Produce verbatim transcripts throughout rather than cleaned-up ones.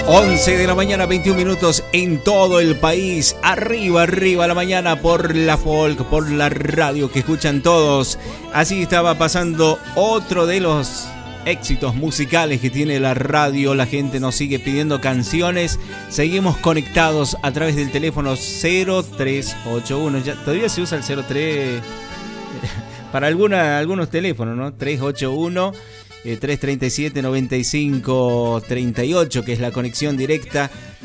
once de la mañana, veintiún minutos en todo el país. Arriba, arriba la mañana por la folk, por la radio que escuchan todos. Así estaba pasando otro de los éxitos musicales que tiene la radio. La gente nos sigue pidiendo canciones. Seguimos conectados a través del teléfono cero tres ocho uno. Ya, todavía se usa el cero tres para alguna, algunos teléfonos, ¿no? tres ocho uno. Eh, tres treinta y siete, noventa y cinco, treinta y ocho, que es la conexión directa.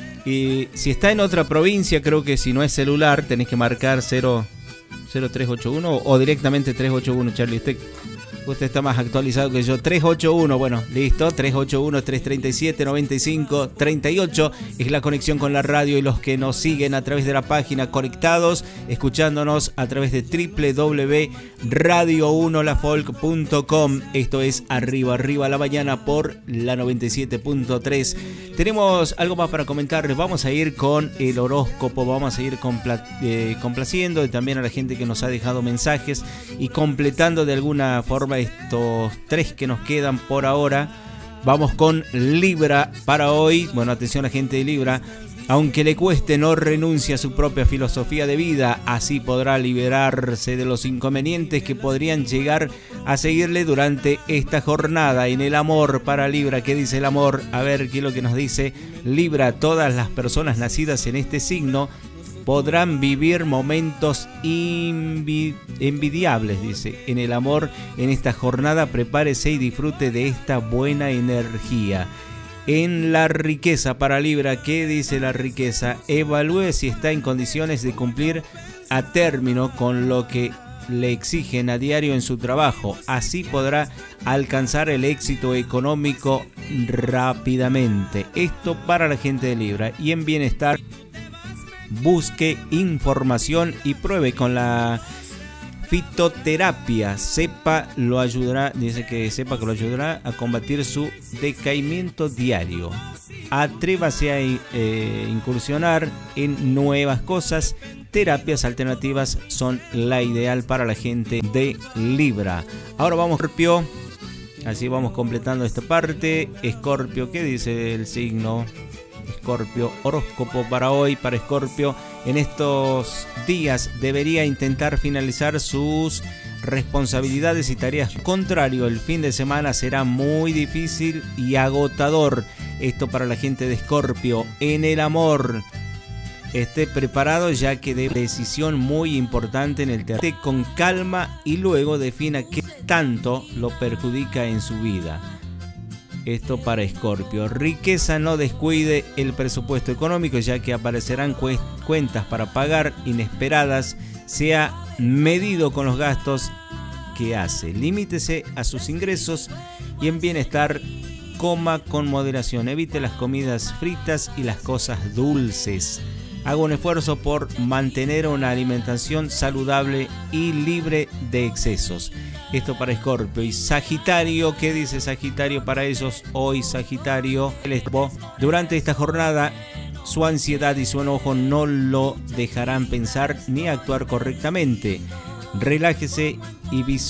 Y si está en otra provincia, creo que si no es celular, tenés que marcar cero tres ocho uno o directamente tres ocho uno, Charlie. Usted, usted está más actualizado que yo. tres ocho uno, bueno, listo. tres ocho uno, tres treinta y siete, noventa y cinco, treinta y ocho es la conexión con la radio. Y los que nos siguen a través de la página, conectados, escuchándonos a través de doble u doble u doble u punto radio uno la folk punto com. Esto es Arriba, Arriba la Mañana por la noventa y siete punto tres. Tenemos algo más para comentarles. Vamos a ir con el horóscopo. Vamos a ir compla- eh, complaciendo y también a la gente que nos ha dejado mensajes y completando de alguna forma estos tres que nos quedan por ahora. Vamos con Libra para hoy. Bueno, atención a la gente de Libra. Aunque le cueste, no renuncia a su propia filosofía de vida. Así podrá liberarse de los inconvenientes que podrían llegar a seguirle durante esta jornada. En el amor para Libra, ¿qué dice el amor? A ver qué es lo que nos dice Libra. Todas las personas nacidas en este signo podrán vivir momentos invi- envidiables, dice. En el amor, en esta jornada, prepárese y disfrute de esta buena energía. En la riqueza para Libra, ¿qué dice la riqueza? Evalúe si está en condiciones de cumplir a término con lo que le exigen a diario en su trabajo. Así podrá alcanzar el éxito económico rápidamente. Esto para la gente de Libra. Y en bienestar, busque información y pruebe con la fitoterapia. Sepa lo ayudará, dice que sepa que lo ayudará a combatir su decaimiento diario. Atrévase a eh, incursionar en nuevas cosas. Terapias alternativas son la ideal para la gente de Libra. Ahora vamos, Escorpio. Así vamos completando esta parte. Escorpio, ¿qué dice el signo? Escorpio, horóscopo para hoy, para Escorpio. En estos días debería intentar finalizar sus responsabilidades y tareas. Contrario, el fin de semana será muy difícil y agotador. Esto para la gente de Escorpio. En el amor, esté preparado ya que de decisión muy importante en el terreno. Esté con calma y luego defina qué tanto lo perjudica en su vida. Esto para Escorpio. Riqueza, no descuide el presupuesto económico ya que aparecerán cu- cuentas para pagar inesperadas. Sea medido con los gastos que hace. Limítese a sus ingresos y en bienestar, coma con moderación. Evite las comidas fritas y las cosas dulces. Haga un esfuerzo por mantener una alimentación saludable y libre de excesos. Esto para Escorpio. Y Sagitario, ¿qué dice Sagitario para ellos hoy? Sagitario, durante esta jornada, su ansiedad y su enojo no lo dejarán pensar ni actuar correctamente. Relájese y visualice